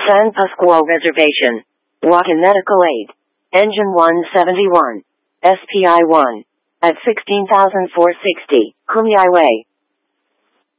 San Pasqual Reservation. Walk-in medical aid. Engine 171. SPI 1. At 16,460. Kumeyaay Way.